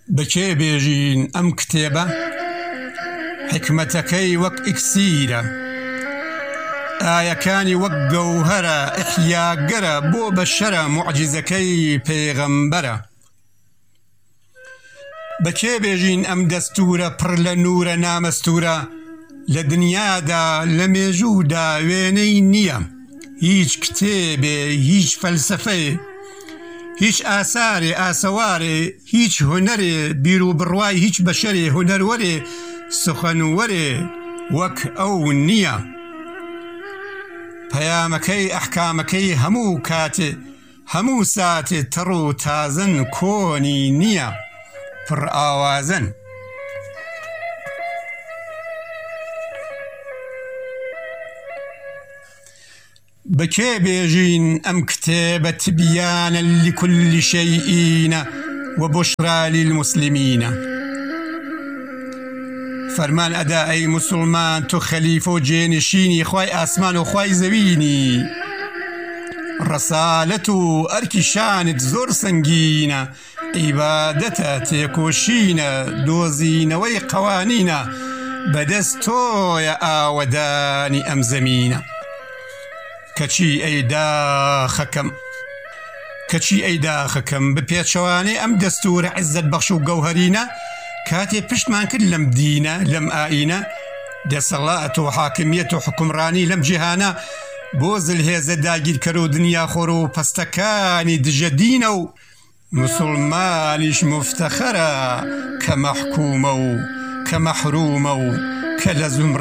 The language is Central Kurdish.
بەکێ بێژین ئەم کتێبە حکمەتەکەی وەک ئیکسیرە، ئایەکانی وەک گەوهەرە، ئیحیاگەرە بۆ بەشەرە، موعجیزەکەی پێغەمبەرە. بەکێ بێژین ئەم دەستورە پڕ لە نورە نامەستورە، لە دنیادا لە مێژوودا وێنەی نییە، هیچ کتێبێ، هیچ فەلسەفەیە، هیچ ئاسارێ، ئاسەوارێ، هیچ هونەرێ، بیر و بڕوای هیچ بەشەرێ، هونەروەرێ، سخەنوەرێ وەک ئەو نییە. پەیامەکەی ئەحکامەکەی هەموو کاتێ، هەموو ساتێ تەڕ و تازەن، کۆنی نییە، پڕ ئاوازەن. بەکێ بێژین ئەم کتێبە تبیانە لكل شيء وبشرى للمسلمين. فەرمان ئەدا ئەی موسڵمان، تۆ خەلیفە و جێنشینی خوای ئاسمان و خوای زەوینی، ڕەسالەت و ئەرکی شانت زۆر سەنگینە، عیبادەتە تێکۆشینە، دۆزینەوەی قەوانینە، بەدەست تۆیە ئاوەدانی ئەم زەمینە. کەچی ئەی داخەکەم بە پێچەوانەی ئەم دەستورە عیززەت بەخش و گەوهەرینە، کاتێ پشتمان کرد لەم دینە، لەم ئائینە، دەسەڵات و حاکمیەت و حکومڕانی لەم جیهانە، بۆ زلهێزە داگیرکەر و دنیا خۆر و پەستەکانی دژە دینە و موسڵمانیش مفتەخەرە کە مەحکومە و کە مەحرومە و کە لە زومرە